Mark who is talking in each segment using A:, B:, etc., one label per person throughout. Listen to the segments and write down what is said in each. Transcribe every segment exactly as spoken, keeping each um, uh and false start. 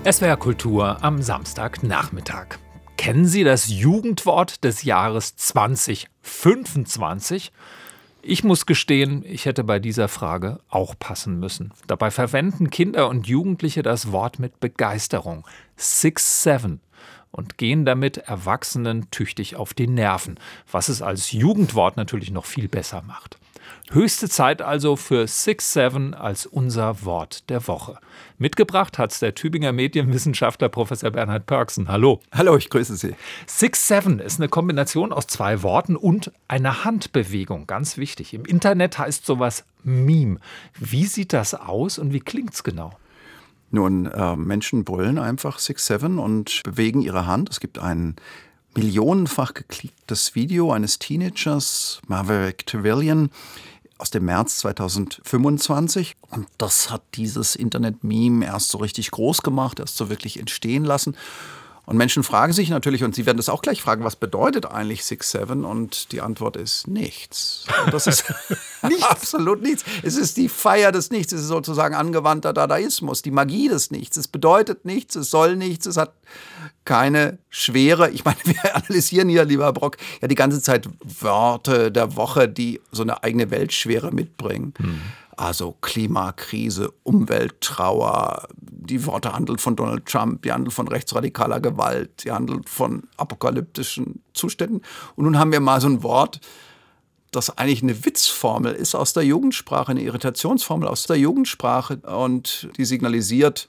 A: S W R Kultur am Samstagnachmittag. Kennen Sie das Jugendwort des Jahres zwanzig fünfundzwanzig? Ich muss gestehen, ich hätte bei dieser Frage auch passen müssen. Dabei verwenden Kinder und Jugendliche das Wort mit Begeisterung. Six Seven. Und gehen damit Erwachsenen tüchtig auf die Nerven, was es als Jugendwort natürlich noch viel besser macht. Höchste Zeit also für Six Seven als unser Wort der Woche. Mitgebracht hat's der Tübinger Medienwissenschaftler Professor Bernhard Pörksen. Hallo.
B: Hallo, ich grüße Sie.
A: Six Seven ist eine Kombination aus zwei Worten und einer Handbewegung, ganz wichtig. Im Internet heißt sowas Meme. Wie sieht das aus und wie klingt's genau?
B: Nun, äh, Menschen brüllen einfach Six Seven und bewegen ihre Hand. Es gibt ein millionenfach geklicktes Video eines Teenagers, Maverick Trevelyan, aus dem März zweitausendfünfundzwanzig. Und das hat dieses Internet-Meme erst so richtig groß gemacht, erst so wirklich entstehen lassen. Und Menschen fragen sich natürlich, und Sie werden das auch gleich fragen, was bedeutet eigentlich Six Seven? Und die Antwort ist nichts. Und das ist absolut nichts. Es ist die Feier des Nichts. Es ist sozusagen angewandter Dadaismus, die Magie des Nichts. Es bedeutet nichts, es soll nichts, es hat keine Schwere. Ich meine, wir analysieren hier, lieber Brock, ja die ganze Zeit Worte der Woche, die so eine eigene Weltschwere mitbringen. Hm. Also Klimakrise, Umwelttrauer, die Worte handeln von Donald Trump, die handeln von rechtsradikaler Gewalt, die handeln von apokalyptischen Zuständen. Und nun haben wir mal so ein Wort, das eigentlich eine Witzformel ist aus der Jugendsprache, eine Irritationsformel aus der Jugendsprache und die signalisiert,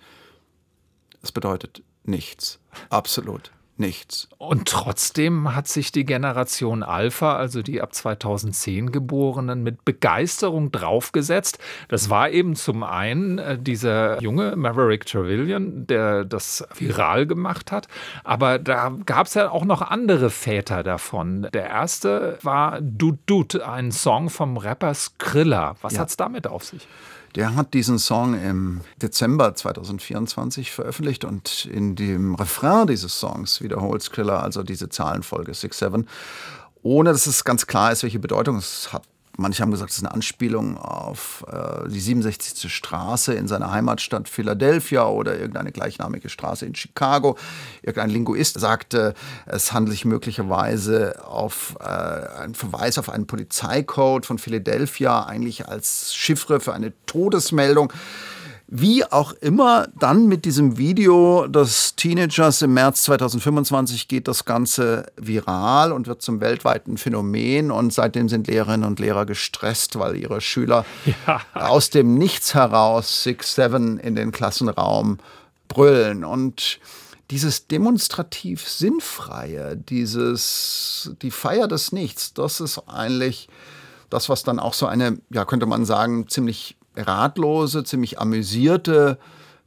B: es bedeutet nichts, absolut nichts.
A: Und trotzdem hat sich die Generation Alpha, also die ab zweitausendzehn Geborenen, mit Begeisterung draufgesetzt. Das war eben zum einen äh, dieser junge Maverick Trevelyan, der das viral gemacht hat. Aber da gab es ja auch noch andere Väter davon. Der erste war Dut Dut, ein Song vom Rapper Skrilla. Was ja. hat's damit auf sich?
B: Der hat diesen Song im Dezember zweitausendvierundzwanzig veröffentlicht und in dem Refrain dieses Songs wiederholt Skrilla also diese Zahlenfolge Six Seven, ohne dass es ganz klar ist, welche Bedeutung es hat. Manche haben gesagt, es ist eine Anspielung auf äh, die siebenundsechzigste Straße in seiner Heimatstadt Philadelphia oder irgendeine gleichnamige Straße in Chicago. Irgendein Linguist sagte, es handelt sich möglicherweise auf äh, einen Verweis auf einen Polizeicode von Philadelphia, eigentlich als Chiffre für eine Todesmeldung. Wie auch immer, dann mit diesem Video des Teenagers im März zweitausendfünfundzwanzig geht das Ganze viral und wird zum weltweiten Phänomen. Und seitdem sind Lehrerinnen und Lehrer gestresst, weil ihre Schüler ja. aus dem Nichts heraus Six Seven in den Klassenraum brüllen. Und dieses demonstrativ Sinnfreie, dieses, die Feier des Nichts, das ist eigentlich das, was dann auch so eine, ja, könnte man sagen, ziemlich ratlose, ziemlich amüsierte,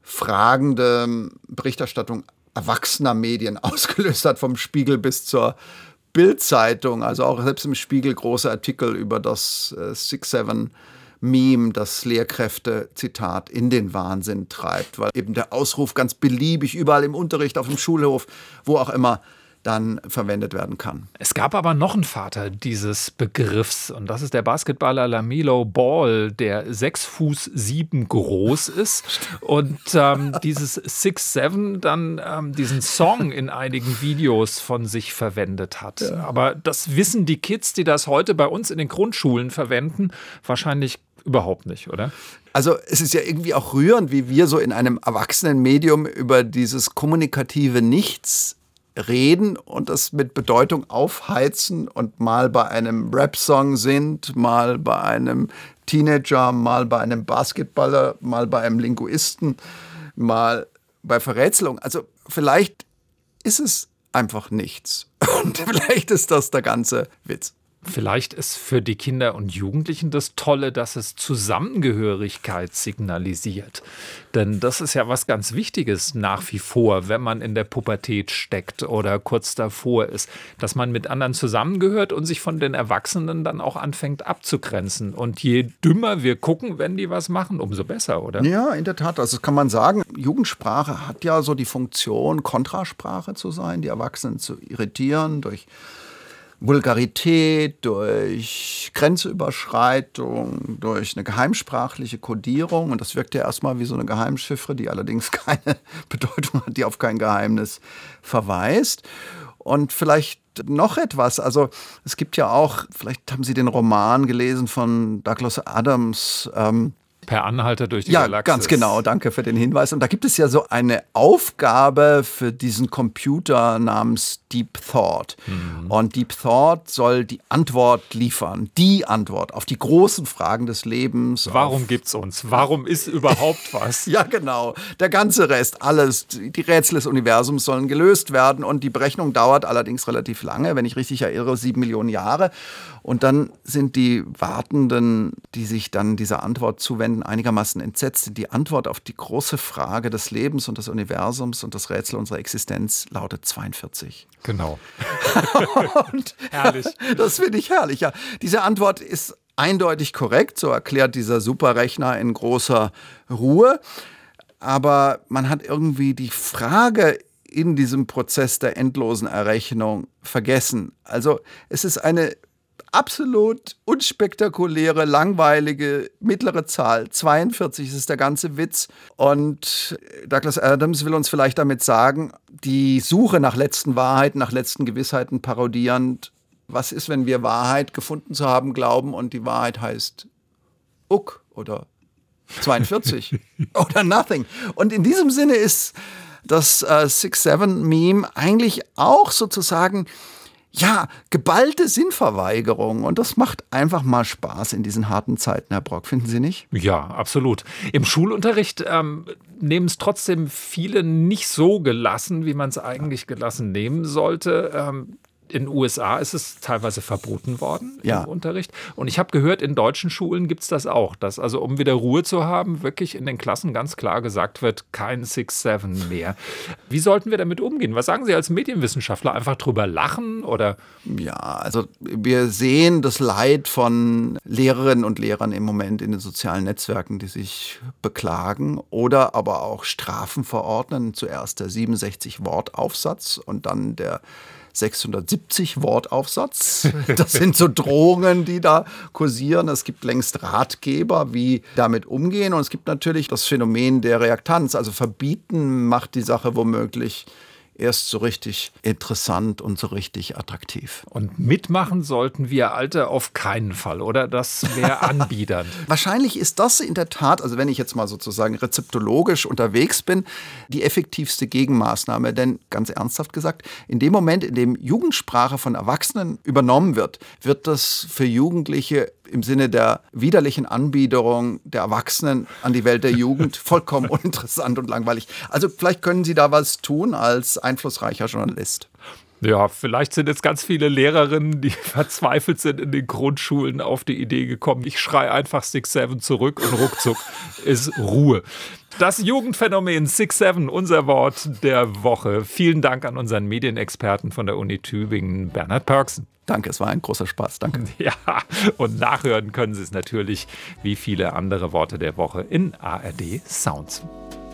B: fragende Berichterstattung erwachsener Medien ausgelöst hat, vom Spiegel bis zur Bild-Zeitung. Also auch selbst im Spiegel große Artikel über das äh, Six Seven Meme, das Lehrkräfte, Zitat, in den Wahnsinn treibt, weil eben der Ausruf ganz beliebig überall im Unterricht, auf dem Schulhof, wo auch immer, dann verwendet werden kann.
A: Es gab aber noch einen Vater dieses Begriffs und das ist der Basketballer LaMelo Ball, der sechs Fuß sieben groß ist und ähm, dieses Six Seven dann ähm, diesen Song in einigen Videos von sich verwendet hat. Ja. Aber das wissen die Kids, die das heute bei uns in den Grundschulen verwenden, wahrscheinlich überhaupt nicht, oder?
B: Also es ist ja irgendwie auch rührend, wie wir so in einem Erwachsenenmedium über dieses kommunikative Nichts reden und das mit Bedeutung aufheizen und mal bei einem Rap-Song sind, mal bei einem Teenager, mal bei einem Basketballer, mal bei einem Linguisten, mal bei Verrätselung. Also vielleicht ist es einfach nichts und vielleicht ist das der ganze Witz.
A: Vielleicht ist für die Kinder und Jugendlichen das Tolle, dass es Zusammengehörigkeit signalisiert. Denn das ist ja was ganz Wichtiges nach wie vor, wenn man in der Pubertät steckt oder kurz davor ist, dass man mit anderen zusammengehört und sich von den Erwachsenen dann auch anfängt abzugrenzen. Und je dümmer wir gucken, wenn die was machen, umso besser, oder?
B: Ja, in der Tat. Also das kann man sagen, Jugendsprache hat ja so die Funktion, Kontrasprache zu sein, die Erwachsenen zu irritieren durch Vulgarität, durch Grenzüberschreitung, durch eine geheimsprachliche Kodierung. Und das wirkt ja erstmal wie so eine Geheimchiffre, die allerdings keine Bedeutung hat, die auf kein Geheimnis verweist. Und vielleicht noch etwas, also es gibt ja auch, vielleicht haben Sie den Roman gelesen von Douglas Adams, ähm,
A: Per Anhalter durch die
B: ja,
A: Galaxis.
B: Ja, ganz genau, danke für den Hinweis. Und da gibt es ja so eine Aufgabe für diesen Computer namens Deep Thought. Mhm. Und Deep Thought soll die Antwort liefern, die Antwort auf die großen Fragen des Lebens.
A: Warum gibt's uns? Warum ist überhaupt was?
B: Ja, genau. Der ganze Rest, alles, die Rätsel des Universums sollen gelöst werden. Und die Berechnung dauert allerdings relativ lange, wenn ich richtig erinnere, sieben Millionen Jahre. Und dann sind die Wartenden, die sich dann dieser Antwort zuwenden, einigermaßen entsetzt. Die Antwort auf die große Frage des Lebens und des Universums und das Rätsel unserer Existenz lautet zweiundvierzig.
A: Genau.
B: Und
A: herrlich.
B: Das finde ich herrlich, ja. Diese Antwort ist eindeutig korrekt, so erklärt dieser Superrechner in großer Ruhe. Aber man hat irgendwie die Frage in diesem Prozess der endlosen Errechnung vergessen. Also es ist eine absolut unspektakuläre, langweilige, mittlere Zahl. zweiundvierzig ist der ganze Witz. Und Douglas Adams will uns vielleicht damit sagen, die Suche nach letzten Wahrheiten, nach letzten Gewissheiten parodierend, was ist, wenn wir Wahrheit gefunden zu haben glauben und die Wahrheit heißt Uck oder zweiundvierzig oder nothing. Und in diesem Sinne ist das äh, six seven Meme eigentlich auch sozusagen ja, geballte Sinnverweigerung. Und das macht einfach mal Spaß in diesen harten Zeiten, Herr Brock. Finden Sie nicht?
A: Ja, absolut. Im Schulunterricht ähm, nehmen es trotzdem viele nicht so gelassen, wie man es eigentlich gelassen nehmen sollte. Ähm, in den U S A ist es teilweise verboten worden
B: ja.
A: im Unterricht. Und ich habe gehört, in deutschen Schulen gibt es das auch. Dass also, um wieder Ruhe zu haben, wirklich in den Klassen ganz klar gesagt wird, kein six seven mehr. Wie sollten wir damit umgehen? Was sagen Sie als Medienwissenschaftler? Einfach drüber lachen oder?
B: Ja, also wir sehen das Leid von Lehrerinnen und Lehrern im Moment in den sozialen Netzwerken, die sich beklagen oder aber auch Strafen verordnen. Zuerst der siebenundsechzig Wortaufsatz und dann der sechshundertsiebzig Wortaufsatz. Das sind so Drohungen, die da kursieren. Es gibt längst Ratgeber, wie damit umgehen. Und es gibt natürlich das Phänomen der Reaktanz. Also verbieten macht die Sache womöglich erst so richtig interessant und so richtig attraktiv.
A: Und mitmachen sollten wir Alte auf keinen Fall, oder? Das wäre anbiedernd.
B: Wahrscheinlich ist das in der Tat, also wenn ich jetzt mal sozusagen rezeptologisch unterwegs bin, die effektivste Gegenmaßnahme. Denn ganz ernsthaft gesagt, in dem Moment, in dem Jugendsprache von Erwachsenen übernommen wird, wird das für Jugendliche im Sinne der widerlichen Anbiederung der Erwachsenen an die Welt der Jugend vollkommen uninteressant und langweilig. Also vielleicht können Sie da was tun als einflussreicher Journalist.
A: Ja, vielleicht sind jetzt ganz viele Lehrerinnen, die verzweifelt sind in den Grundschulen, auf die Idee gekommen, ich schreie einfach six seven zurück und ruckzuck ist Ruhe. Das Jugendphänomen six seven, unser Wort der Woche. Vielen Dank an unseren Medienexperten von der Uni Tübingen, Bernhard Pörksen.
B: Danke, es war ein großer Spaß. Danke.
A: Ja, und nachhören können Sie es natürlich wie viele andere Worte der Woche in A R D Sounds.